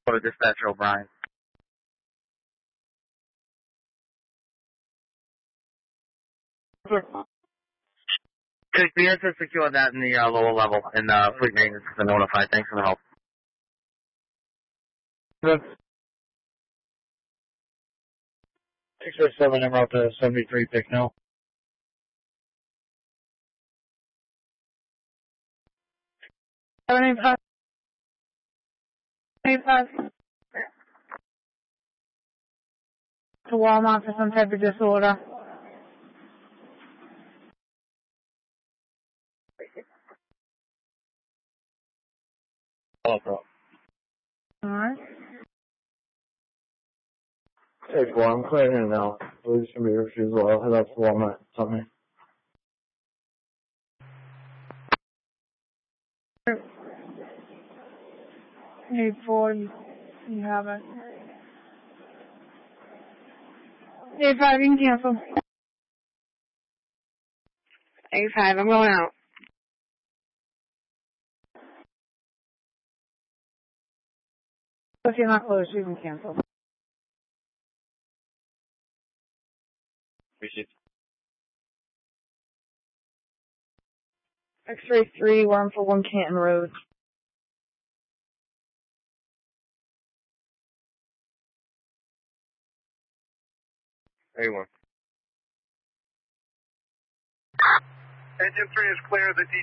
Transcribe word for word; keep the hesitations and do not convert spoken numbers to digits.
Go to dispatcher O'Brien. Could we have to secure that in the uh, lower level and uh, fleet maintenance to notify? Thanks for the help. six oh seven, en route to seventy-three Picknell. seventy-five. seventy-five. To Walmart for some type of disorder. Oh, bro. Alright. Hey, four, I'm clearing here now. Please should be refusal. I'll head out to Walmart. Something. eight four, you, you have it. eight five, you can cancel. eight five, I'm going out. If you're not close, you can cancel. Appreciate it. X-ray three, one for one Canton Road. A one. Engine three is clear. The